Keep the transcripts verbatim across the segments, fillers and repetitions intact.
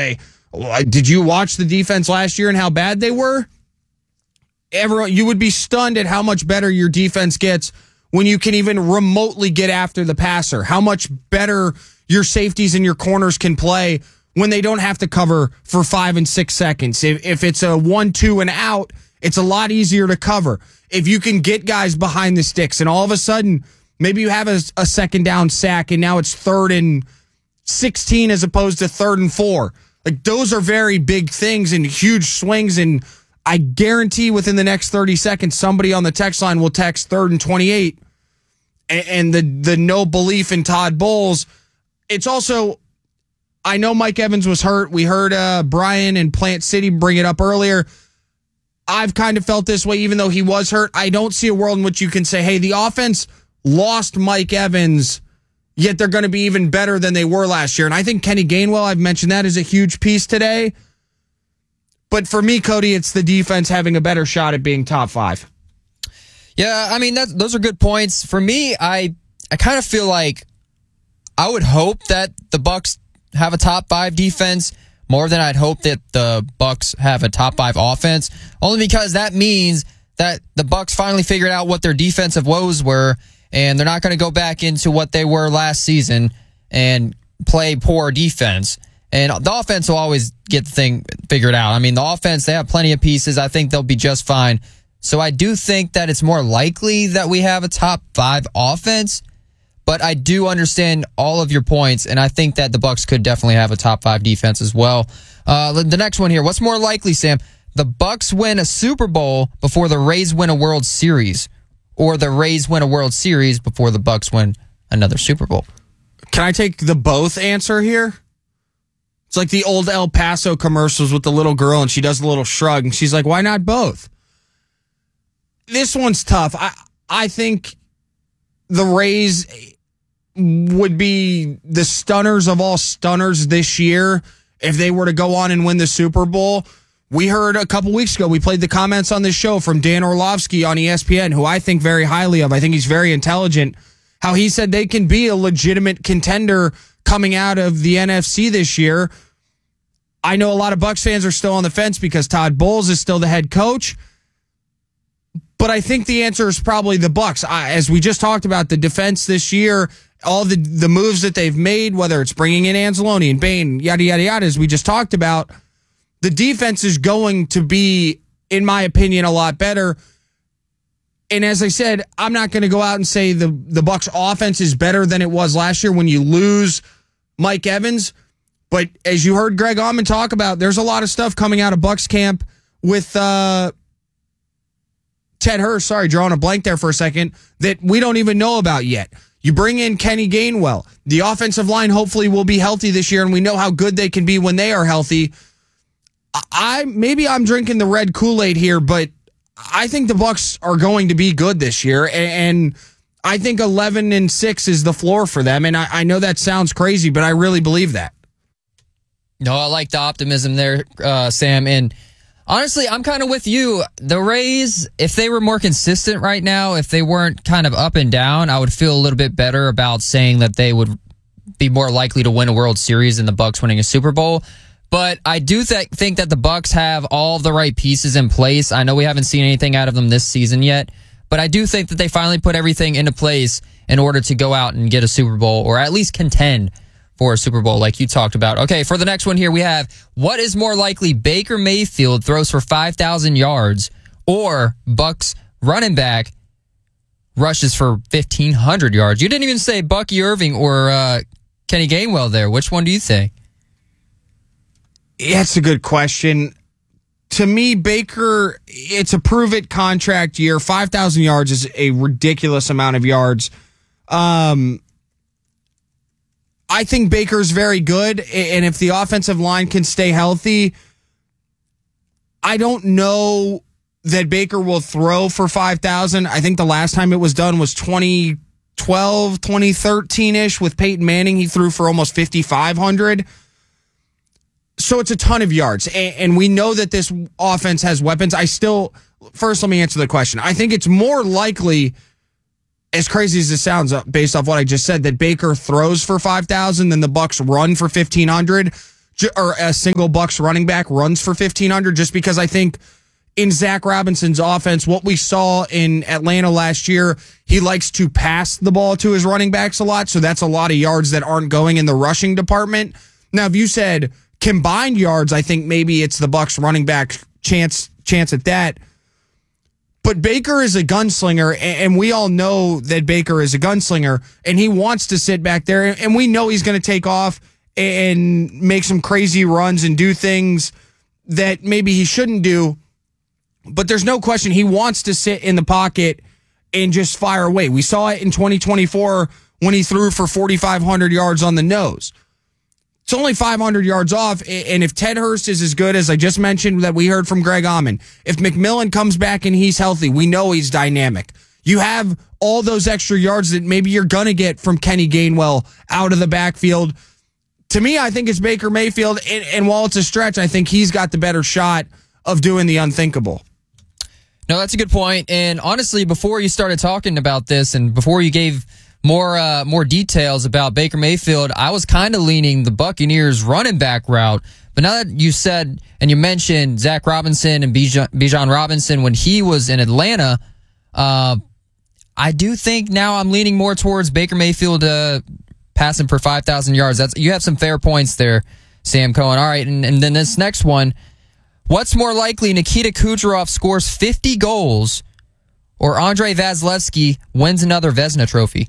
say, did you watch the defense last year and how bad they were? Everyone, you would be stunned at how much better your defense gets when you can even remotely get after the passer, how much better your safeties and your corners can play when they don't have to cover for five and six seconds. If, if it's a one, two, and out, it's a lot easier to cover. If you can get guys behind the sticks and all of a sudden maybe you have a, a second down sack and now it's third and sixteen as opposed to third and four. Like, those are very big things and huge swings, and I guarantee within the next thirty seconds, somebody on the text line will text third and twenty-eight. And the the no belief in Todd Bowles. It's also, I know Mike Evans was hurt. We heard uh, Brian and Plant City bring it up earlier. I've kind of felt this way, even though he was hurt. I don't see a world in which you can say, hey, the offense lost Mike Evans, yet they're going to be even better than they were last year. And I think Kenny Gainwell, I've mentioned that, is a huge piece today. But for me, Cody, it's the defense having a better shot at being top five. Yeah, I mean, that, those are good points. For me, I I kind of feel like I would hope that the Bucs have a top five defense more than I'd hope that the Bucs have a top five offense, only because that means that the Bucs finally figured out what their defensive woes were, and they're not going to go back into what they were last season and play poor defense. And the offense will always get the thing figured out. I mean, the offense, they have plenty of pieces. I think they'll be just fine. So I do think that it's more likely that we have a top five offense, but I do understand all of your points, and I think that the Bucs could definitely have a top five defense as well. Uh, the next one here, what's more likely, Sam? The Bucs win a Super Bowl before the Rays win a World Series, or the Rays win a World Series before the Bucs win another Super Bowl? Can I take the both answer here? It's like the old El Paso commercials with the little girl, and she does a little shrug, and she's like, why not both? This one's tough. I I think the Rays would be the stunners of all stunners this year if they were to go on and win the Super Bowl. We heard a couple weeks ago, we played the comments on this show from Dan Orlovsky on E S P N, who I think very highly of. I think he's very intelligent. How he said they can be a legitimate contender coming out of the N F C this year. I know a lot of Bucs fans are still on the fence because Todd Bowles is still the head coach. But I think the answer is probably the Bucs. I, as we just talked about, the defense this year, all the, the moves that they've made, whether it's bringing in Anzalone and Bain, yada, yada, yada, as we just talked about, the defense is going to be, in my opinion, a lot better. And as I said, I'm not going to go out and say the, the Bucs offense is better than it was last year when you lose Mike Evans. But as you heard Greg Auman talk about, there's a lot of stuff coming out of Bucs camp with uh, Ted Hurst, sorry, drawing a blank there for a second, that we don't even know about yet. You bring in Kenny Gainwell. The offensive line hopefully will be healthy this year, and we know how good they can be when they are healthy. I maybe I'm drinking the red Kool-Aid here, but I think the Bucs are going to be good this year, and I think eleven and six is the floor for them. And I, I know that sounds crazy, but I really believe that. No, I like the optimism there, uh, Sam. And honestly, I'm kind of with you. The Rays, if they were more consistent right now, if they weren't kind of up and down, I would feel a little bit better about saying that they would be more likely to win a World Series than the Bucs winning a Super Bowl. But I do th- think that the Bucs have all the right pieces in place. I know we haven't seen anything out of them this season yet, but I do think that they finally put everything into place in order to go out and get a Super Bowl, or at least contend for a Super Bowl like you talked about. Okay, for the next one here we have, what is more likely, Baker Mayfield throws for five thousand yards or Bucs running back rushes for fifteen hundred yards? You didn't even say Bucky Irving or uh, Kenny Gainwell there. Which one do you think? Yeah, it's a good question. To me, Baker, it's a prove-it contract year. five thousand yards is a ridiculous amount of yards. Um, I think Baker's very good, and if the offensive line can stay healthy, I don't know that Baker will throw for five thousand. I think the last time it was done was twenty twelve, twenty thirteen-ish with Peyton Manning. He threw for almost fifty-five hundred. So it's a ton of yards, and we know that this offense has weapons. I still, first let me answer the question. I think it's more likely, as crazy as it sounds based off what I just said, that Baker throws for five thousand than the Bucs run for fifteen hundred, or a single Bucks running back runs for fifteen hundred, just because I think in Zach Robinson's offense, what we saw in Atlanta last year, he likes to pass the ball to his running backs a lot. So that's a lot of yards that aren't going in the rushing department. Now, if you said combined yards, I think maybe it's the Bucks running back chance, chance at that. But Baker is a gunslinger, and we all know that Baker is a gunslinger, and he wants to sit back there, and we know he's going to take off and make some crazy runs and do things that maybe he shouldn't do. But there's no question he wants to sit in the pocket and just fire away. We saw it in twenty twenty-four when he threw for forty-five hundred yards on the nose. It's only five hundred yards off, and if Ted Hurst is as good as I just mentioned that we heard from Greg Auman, if McMillan comes back and he's healthy, we know he's dynamic. You have all those extra yards that maybe you're going to get from Kenny Gainwell out of the backfield. To me, I think it's Baker Mayfield, and, and while it's a stretch, I think he's got the better shot of doing the unthinkable. No, that's a good point. And honestly, before you started talking about this and before you gave more uh, more details about Baker Mayfield, I was kind of leaning the Buccaneers running back route. But now that you said and you mentioned Zach Robinson and Bijan, Bijan Robinson when he was in Atlanta, uh, I do think now I'm leaning more towards Baker Mayfield uh, passing for five thousand yards. That's you have some fair points there, Sam Cohen. All right, and, and then this next one. What's more likely, Nikita Kucherov scores fifty goals or Andrei Vasilevsky wins another Vezina trophy?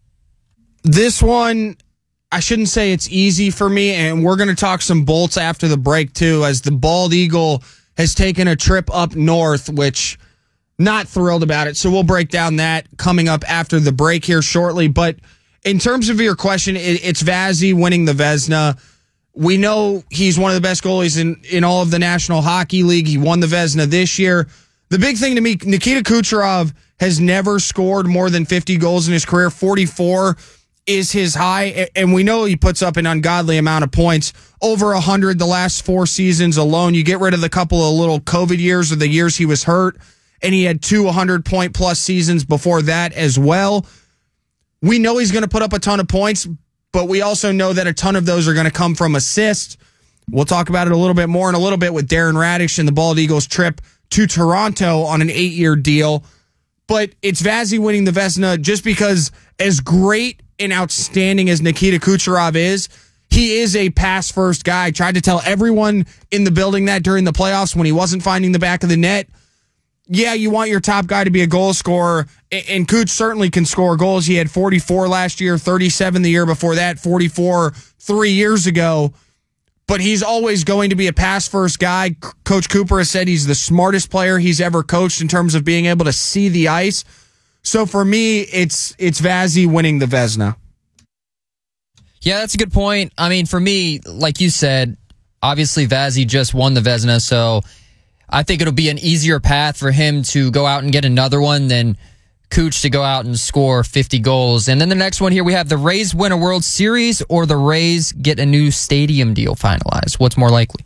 This one, I shouldn't say it's easy for me, and we're going to talk some Bolts after the break, too, as the Bald Eagle has taken a trip up north, which not thrilled about it. So we'll break down that coming up after the break here shortly. But in terms of your question, it, it's Vazzy winning the Vezina. We know he's one of the best goalies in, in all of the National Hockey League. He won the Vezina this year. The big thing to me, Nikita Kucherov has never scored more than fifty goals in his career. forty-four is his high, and we know he puts up an ungodly amount of points. Over one hundred the last four seasons alone. You get rid of the couple of little COVID years or the years he was hurt, and he had two one hundred point plus seasons before that as well. We know he's going to put up a ton of points, but we also know that a ton of those are going to come from assists. We'll talk about it a little bit more in a little bit with Darren Radish and the Bald Eagles trip to Toronto on an eight-year deal. But it's Vazzy winning the Vezina just because as great and outstanding as Nikita Kucherov is, he is a pass-first guy. I tried to tell everyone in the building that during the playoffs when he wasn't finding the back of the net. Yeah, you want your top guy to be a goal scorer, and Cooch certainly can score goals. He had forty-four last year, thirty-seven the year before that, forty-four three years ago. But he's always going to be a pass-first guy. Coach Cooper has said he's the smartest player he's ever coached in terms of being able to see the ice. So for me, it's it's Vazzy winning the Vezina. Yeah, that's a good point. I mean, for me, like you said, obviously Vazzy just won the Vezina, so I think it'll be an easier path for him to go out and get another one than Cooch to go out and score fifty goals. And then the next one here, we have the Rays win a World Series or the Rays get a new stadium deal finalized. What's more likely?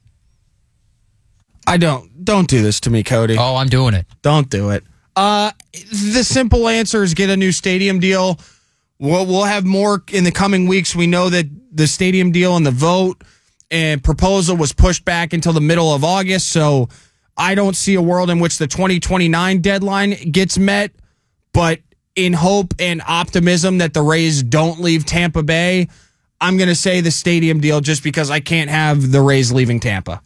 I don't. Don't do this to me, Cody. Oh, I'm doing it. Don't do it. Uh, the simple answer is get a new stadium deal. We'll, we'll have more in the coming weeks. We know that the stadium deal and the vote and proposal was pushed back until the middle of August, so I don't see a world in which the twenty twenty-nine deadline gets met, but in hope and optimism that the Rays don't leave Tampa Bay, I'm going to say the stadium deal just because I can't have the Rays leaving Tampa.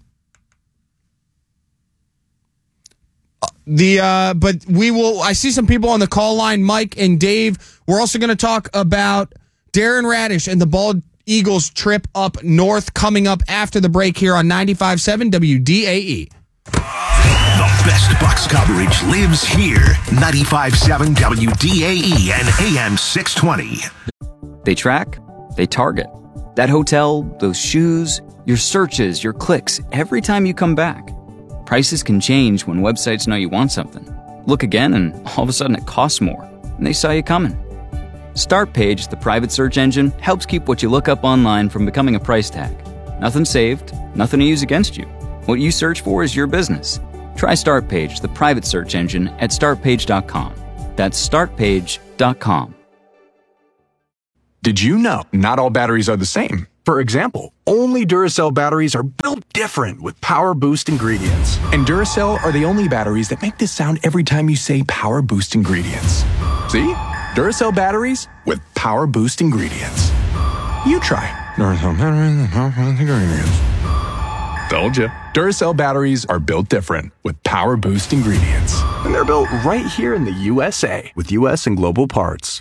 The uh, but we will. I see some people on the call line, Mike and Dave. We're also going to talk about Darren Radish and the Bald Eagles trip up north coming up after the break here on ninety-five point seven W D A E. The best Bucks coverage lives here. ninety-five point seven W D A E and A M six twenty. They track, they target. That hotel, those shoes, your searches, your clicks, every time you come back. Prices can change when websites know you want something. Look again and all of a sudden it costs more, and they saw you coming. StartPage, the private search engine, helps keep what you look up online from becoming a price tag. Nothing saved, nothing to use against you. What you search for is your business. Try StartPage, the private search engine, at start page dot com. That's start page dot com. Did you know not all batteries are the same? For example, only Duracell batteries are built different with Power Boost ingredients. And Duracell are the only batteries that make this sound every time you say Power Boost ingredients. See? Duracell batteries with Power Boost ingredients. You try. Duracell batteries with Power Boost ingredients. Told ya. Duracell batteries are built different with Power Boost ingredients. And they're built right here in the U S A with U S and global parts.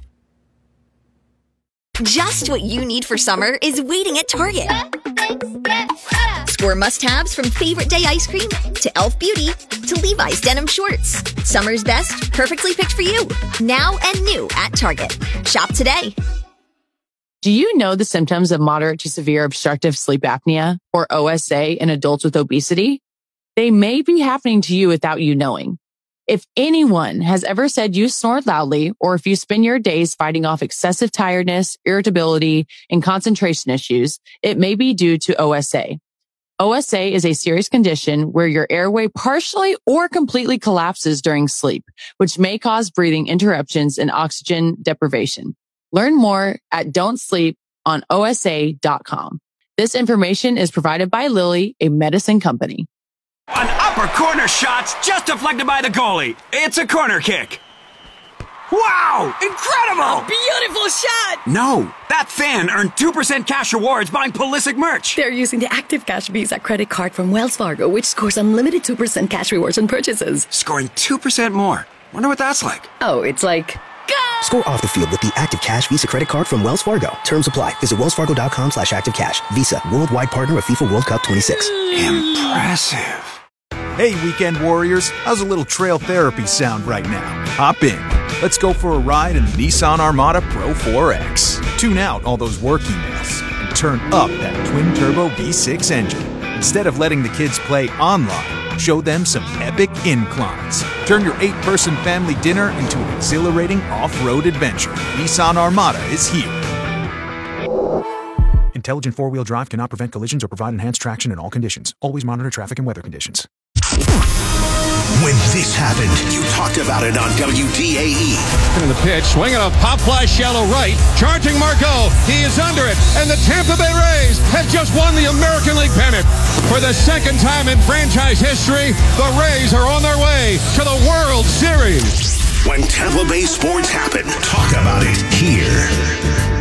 Just what you need for summer is waiting at Target. Score must-haves from favorite day ice cream to e l f Beauty to Levi's denim shorts. Summer's best, perfectly picked for you. Now and new at Target. Shop today. Do you know the symptoms of moderate to severe obstructive sleep apnea, or O S A, in adults with obesity? They may be happening to you without you knowing. If anyone has ever said you snore loudly, or if you spend your days fighting off excessive tiredness, irritability, and concentration issues, it may be due to O S A. O S A is a serious condition where your airway partially or completely collapses during sleep, which may cause breathing interruptions and oxygen deprivation. Learn more at don't sleep on O S A dot com. This information is provided by Lilly, a medicine company. An upper corner shot's just deflected by the goalie. It's a corner kick. Wow! Incredible! Beautiful shot! No, that fan earned two percent cash rewards buying Pulisic merch. They're using the Active Cash Visa credit card from Wells Fargo, which scores unlimited two percent cash rewards on purchases. Scoring two percent more. Wonder what that's like. Oh, it's like... Go! Score off the field with the Active Cash Visa credit card from Wells Fargo. Terms apply. Visit wellsfargo.com slash active cash. Visa, worldwide partner of FIFA World Cup twenty-six. Impressive. Hey, weekend warriors, how's a little trail therapy sound right now? Hop in. Let's go for a ride in the Nissan Armada Pro four X. Tune out all those work emails and turn up that twin-turbo V six engine. Instead of letting the kids play online, show them some epic inclines. Turn your eight-person family dinner into an exhilarating off-road adventure. Nissan Armada is here. Intelligent four-wheel drive cannot prevent collisions or provide enhanced traction in all conditions. Always monitor traffic and weather conditions. When this happened, you talked about it on W D A E. In the pitch, swinging a pop fly shallow right, charging Margot. He is under it, and the Tampa Bay Rays have just won the American League pennant. For the second time in franchise history, the Rays are on their way to the World Series. When Tampa Bay sports happen, talk about it here.